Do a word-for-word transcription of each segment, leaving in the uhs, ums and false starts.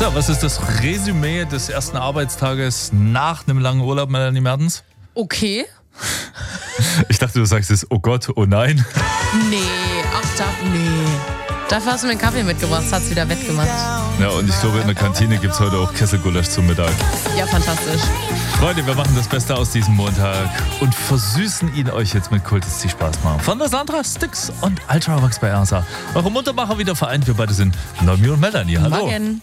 So, was ist das Resümee des ersten Arbeitstages nach einem langen Urlaub, Melanie Mertens? Okay. Ich dachte, du sagst es, oh Gott, oh nein. Nee, ach, da, nee. Dafür hast du mir einen Kaffee mitgebracht, das hat's wieder wettgemacht. Ja, und ich glaube, in der Kantine gibt es heute auch Kesselgulasch zum Mittag. Ja, fantastisch. Freunde, wir machen das Beste aus diesem Montag und versüßen ihn euch jetzt mit Kultis, die Spaß machen. Von der Sandra, Styx und Ultravox bei R S A. Eure Muntermacher wieder vereint, wir beide sind Nomi und Melanie. Hallo. Morgen.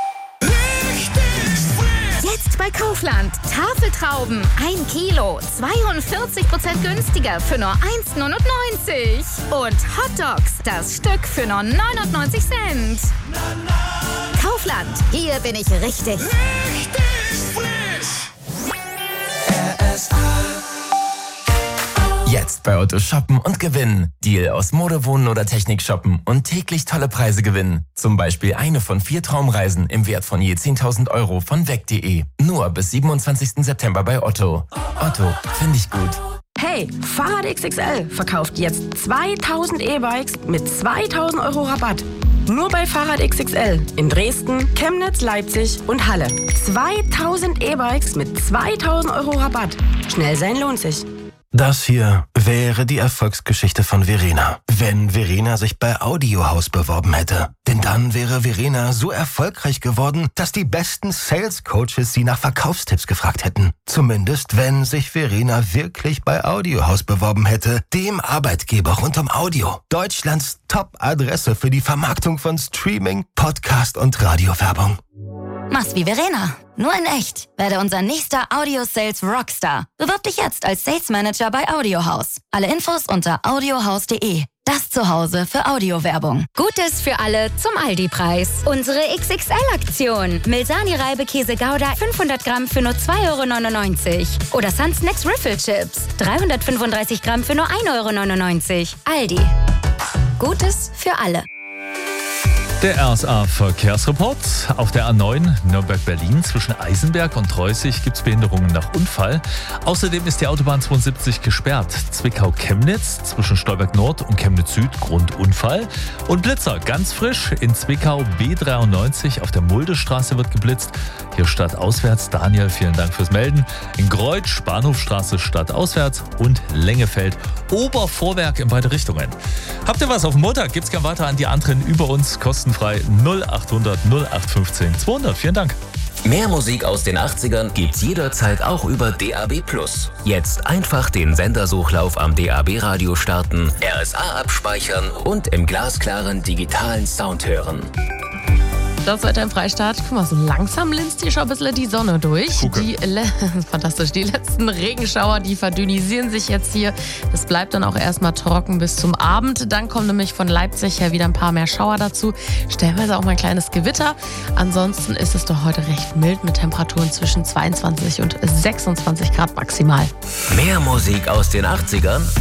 Jetzt bei Kaufland. Tafeltrauben, ein Kilo, zweiundvierzig Prozent günstiger für nur eins Komma neunundneunzig. Und Hotdogs, das Stück für nur neunundneunzig Cent. Kaufland, hier bin ich richtig. Richtig frisch. R S A. Jetzt bei Otto shoppen und gewinnen. Deal aus Mode, Wohnen oder Technik shoppen und täglich tolle Preise gewinnen. Zum Beispiel eine von vier Traumreisen im Wert von je zehntausend Euro von weg punkt de. Nur bis siebenundzwanzigsten September bei Otto. Otto, finde ich gut. Hey, Fahrrad X X L verkauft jetzt zweitausend E-Bikes mit zweitausend Euro Rabatt. Nur bei Fahrrad X X L in Dresden, Chemnitz, Leipzig und Halle. zweitausend E-Bikes mit zweitausend Euro Rabatt. Schnell sein lohnt sich. Das hier wäre die Erfolgsgeschichte von Verena, wenn Verena sich bei Audiohaus beworben hätte. Denn dann wäre Verena so erfolgreich geworden, dass die besten Sales-Coaches sie nach Verkaufstipps gefragt hätten. Zumindest, wenn sich Verena wirklich bei Audiohaus beworben hätte, dem Arbeitgeber rund um Audio. Deutschlands Top-Adresse für die Vermarktung von Streaming, Podcast und Radiowerbung. Mach's wie Verena, nur in echt. Werde unser nächster Audio-Sales Rockstar. Bewirb dich jetzt als Sales Manager bei Audiohaus. Alle Infos unter audiohaus punkt de. Das Zuhause für Audiowerbung. Gutes für alle zum Aldi-Preis. Unsere X X L-Aktion. Milsani-Reibekäse Gouda fünfhundert Gramm für nur zwei Euro neunundneunzig. Oder Sun Snacks Riffle Chips. dreihundertfünfunddreißig Gramm für nur ein Euro neunundneunzig. Aldi. Gutes für alle. Der R S A-Verkehrsreport. Auf der A neun Nürnberg-Berlin zwischen Eisenberg und Treusig gibt es Behinderungen nach Unfall. Außerdem ist die Autobahn zweiundsiebzig gesperrt. Zwickau-Chemnitz zwischen Stolberg-Nord und Chemnitz-Süd Grundunfall. Und Blitzer, ganz frisch in Zwickau B dreiundneunzig auf der Muldestraße wird geblitzt. Hier stadtauswärts. Daniel, vielen Dank fürs Melden. In Greutsch, Bahnhofstraße stadtauswärts und Lengefeld, Obervorwerk in beide Richtungen. Habt ihr was auf dem Montag? Gibt's gern weiter an die anderen über uns. Kostenfrei null achthundert null acht fünfzehn zweihundert. Vielen Dank. Mehr Musik aus den achtzigern gibt's jederzeit auch über D A B plus. Jetzt einfach den Sendersuchlauf am D A B-Radio starten, R S A abspeichern und im glasklaren digitalen Sound hören. Das Wetter im Freistaat. Guck mal, so langsam linst hier schon ein bisschen die Sonne durch. Gucke. Die, le- fantastisch, die letzten Regenschauer, die verdünnisieren sich jetzt hier. Es bleibt dann auch erstmal trocken bis zum Abend. Dann kommen nämlich von Leipzig her wieder ein paar mehr Schauer dazu. Stellenweise auch mal ein kleines Gewitter. Ansonsten ist es doch heute recht mild mit Temperaturen zwischen zweiundzwanzig und sechsundzwanzig Grad maximal. Mehr Musik aus den achtzigern